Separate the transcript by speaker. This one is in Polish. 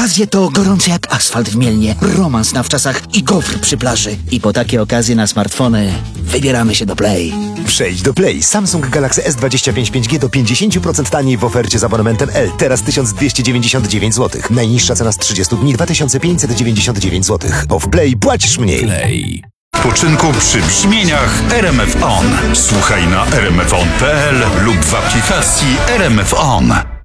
Speaker 1: Wakacje to gorące jak asfalt w Mielnie, romans na wczasach i gofr przy plaży. I po takie okazje na smartfony wybieramy się do Play.
Speaker 2: Przejdź do Play. Samsung Galaxy S25 5G do 50% taniej w ofercie z abonamentem L. Teraz 1299 zł. Najniższa cena z 30 dni 2599 zł. Bo w Play płacisz mniej.
Speaker 3: Play. Spoczynku przy brzmieniach RMF On. Słuchaj na rmfon.pl lub w aplikacji RMF On.